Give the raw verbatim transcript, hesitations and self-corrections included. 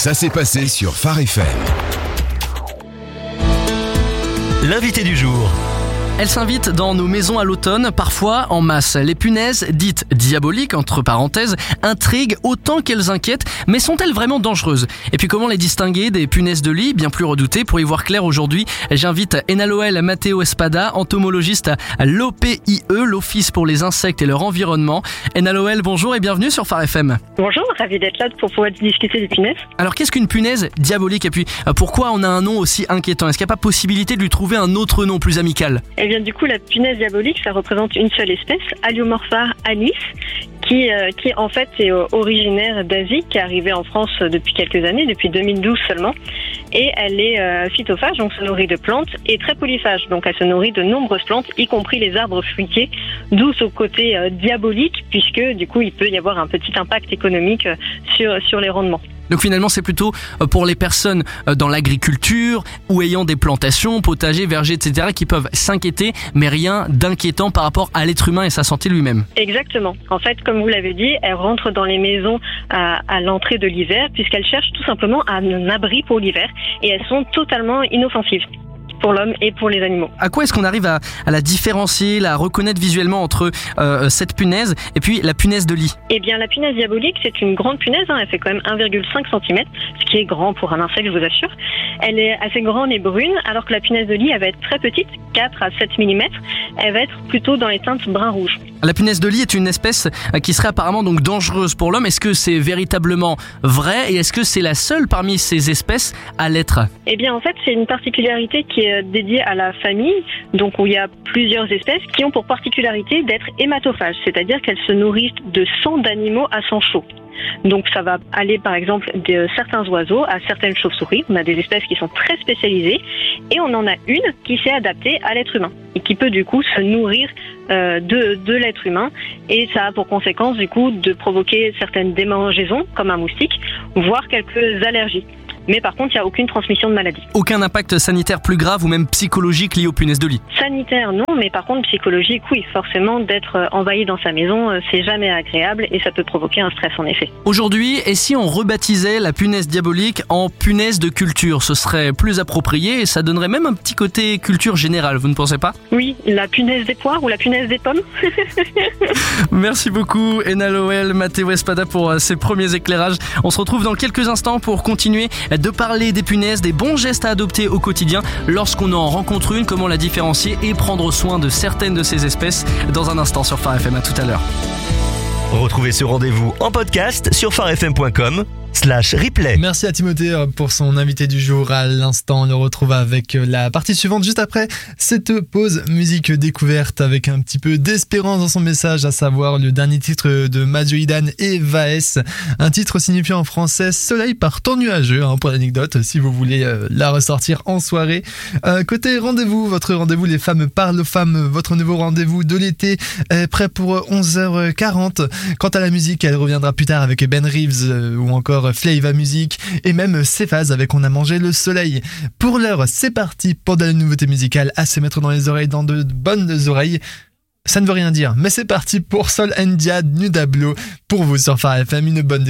Ça s'est passé sur Phare F M. L'invité du jour. Elle s'invite dans nos maisons à l'automne, parfois en masse. Les punaises, dites diaboliques, entre parenthèses, intriguent autant qu'elles inquiètent, mais sont-elles vraiment dangereuses? Et puis comment les distinguer des punaises de lit, bien plus redoutées? Pour y voir clair aujourd'hui, j'invite Enaloel Mateo Espada, entomologiste à l'O P I E, l'Office pour les insectes et leur environnement. Enaloel, bonjour et bienvenue sur Phare F M. Bonjour, ravi d'être là pour pouvoir discuter des punaises. Alors qu'est-ce qu'une punaise diabolique? Et puis pourquoi on a un nom aussi inquiétant? Est-ce qu'il n'y a pas possibilité de lui trouver un autre nom plus amical? Eh bien du coup, la punaise diabolique, ça représente une seule espèce, Aliomorpha anis, qui, euh, qui en fait est euh, originaire d'Asie, qui est arrivée en France depuis quelques années, depuis deux mille douze seulement. Et elle est euh, phytophage, donc se nourrit de plantes, et très polyphage, donc elle se nourrit de nombreuses plantes, y compris les arbres fruitiers, d'où ce côté euh, diabolique, puisque du coup il peut y avoir un petit impact économique euh, sur, sur les rendements. Donc finalement, c'est plutôt pour les personnes dans l'agriculture ou ayant des plantations, potagers, vergers, et cetera qui peuvent s'inquiéter, mais rien d'inquiétant par rapport à l'être humain et sa santé lui-même. Exactement. En fait, comme vous l'avez dit, elles rentrent dans les maisons à, à l'entrée de l'hiver puisqu'elles cherchent tout simplement un abri pour l'hiver et elles sont totalement inoffensives pour l'homme et pour les animaux. À quoi est-ce qu'on arrive à, à la différencier, la reconnaître visuellement entre euh, cette punaise et puis la punaise de lit? Eh bien, la punaise diabolique, c'est une grande punaise, hein, elle fait quand même un virgule cinq centimètres, ce qui est grand pour un insecte, je vous assure. Elle est assez grande et brune, alors que la punaise de lit, elle va être très petite, quatre à sept millimètres, elle va être plutôt dans les teintes brun-rouge. La punaise de lit est une espèce qui serait apparemment donc dangereuse pour l'homme. Est-ce que c'est véritablement vrai et est-ce que c'est la seule parmi ces espèces à l'être? Eh bien, en fait, c'est une particularité qui est dédiée à la famille, donc où il y a plusieurs espèces qui ont pour particularité d'être hématophages, c'est-à-dire qu'elles se nourrissent de sang d'animaux à sang chaud. Donc ça va aller par exemple de certains oiseaux à certaines chauves-souris. On a des espèces qui sont très spécialisées et on en a une qui s'est adaptée à l'être humain et qui peut du coup se nourrir euh, de, de l'être humain et ça a pour conséquence du coup de provoquer certaines démangeaisons comme un moustique, voire quelques allergies. Mais par contre, il n'y a aucune transmission de maladie. Aucun impact sanitaire plus grave ou même psychologique lié aux punaises de lit? Sanitaire, non, mais par contre, psychologique, oui. Forcément, d'être envahi dans sa maison, c'est jamais agréable et ça peut provoquer un stress en effet. Aujourd'hui, et si on rebaptisait la punaise diabolique en punaise de culture? Ce serait plus approprié et ça donnerait même un petit côté culture générale, vous ne pensez pas? Oui, la punaise des poires ou la punaise des pommes. Merci beaucoup, Enaloel Mateo Espada, pour ces premiers éclairages. On se retrouve dans quelques instants pour continuer de parler des punaises, des bons gestes à adopter au quotidien lorsqu'on en rencontre une, comment la différencier et prendre soin de certaines de ces espèces dans un instant sur Phare F M. À tout à l'heure. Retrouvez ce rendez-vous en podcast sur pharefm point com slash replay. Merci à Timothée pour son invité du jour. À l'instant, on le retrouve avec la partie suivante juste après cette pause musique découverte avec un petit peu d'espérance dans son message, à savoir le dernier titre de Majoidan et Vaes, un titre signifiant en français Soleil par temps nuageux, hein, pour l'anecdote, si vous voulez euh, la ressortir en soirée. Euh, côté rendez-vous, votre rendez-vous Les Femmes parlent aux femmes, votre nouveau rendez-vous de l'été est prêt pour onze heures quarante. Quant à la musique, elle reviendra plus tard avec Ben Reeves euh, ou encore Flava Music et même Cephas avec On a mangé le soleil. Pour l'heure, c'est parti pour de la nouveauté musicale à se mettre dans les oreilles, dans de bonnes oreilles. Ça ne veut rien dire, mais c'est parti pour Sol and Diad, Nudablo, pour vous sur Phare F M, une bonne